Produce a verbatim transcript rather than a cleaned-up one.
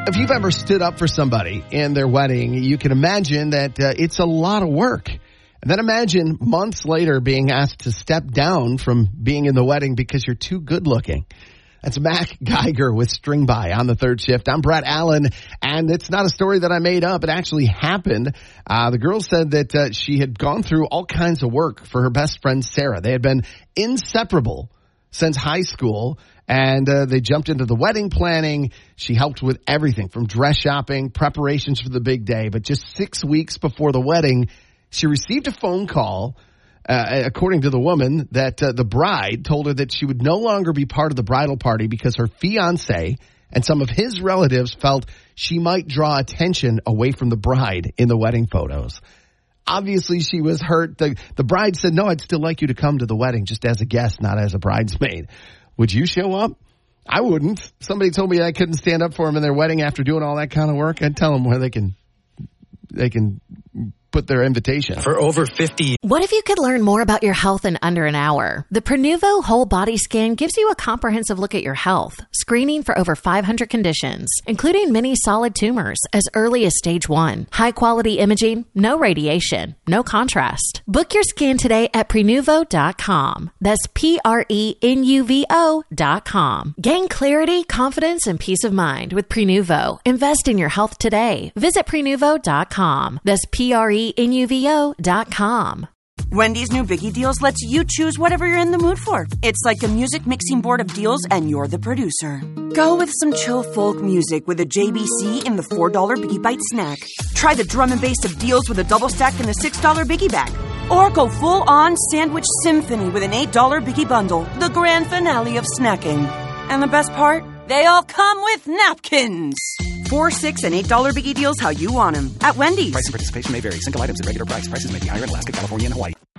If you've ever stood up for somebody in their wedding, you can imagine that uh, it's a lot of work. And then imagine months later being asked to step down from being in the wedding because you're too good looking. That's Mac Geiger with String By on the third shift. I'm Brett Allen, and it's not a story that I made up. It actually happened. Uh, the girl said that uh, she had gone through all kinds of work for her best friend, Sarah. They had been inseparable since high school, and uh, they jumped into the wedding planning. She helped with everything from dress shopping, preparations for the big day. But just six weeks before the wedding, she received a phone call, uh, according to the woman, that uh, the bride told her that she would no longer be part of the bridal party because her fiancé and some of his relatives felt she might draw attention away from the bride in the wedding photos. Obviously, she was hurt. The, the bride said, no, I'd still like you to come to the wedding just as a guest, not as a bridesmaid. Would you show up? I wouldn't. Somebody told me I couldn't stand up for them in their wedding after doing all that kind of work. I'd tell them where they can, they can put their invitation. For over fifty. What if you could learn more about your health in under an hour? The Prenuvo Whole Body Scan gives you a comprehensive look at your health, screening for over five hundred conditions, including many solid tumors as early as stage one. High quality imaging, no radiation, no contrast. Book your scan today at Prenuvo dot com. That's P R E N U V O dot com. Gain clarity, confidence, and peace of mind with Prenuvo. Invest in your health today. Visit Prenuvo dot com. That's P R E N U V O dot com. Wendy's new Biggie Deals lets you choose whatever you're in the mood for. It's like a music mixing board of deals, and you're the producer. Go with some chill folk music with a J B C in the four dollar Biggie Bite snack. Try the drum and bass of deals with a double stack in the six dollar Biggie Bag. Or go full-on sandwich symphony with an eight dollar Biggie Bundle, the grand finale of snacking. And the best part? They all come with napkins. Four, six, and eight dollar Biggie Deals how you want them at Wendy's. Price and participation may vary. Single items at regular price. Prices may be higher in Alaska, California, and Hawaii.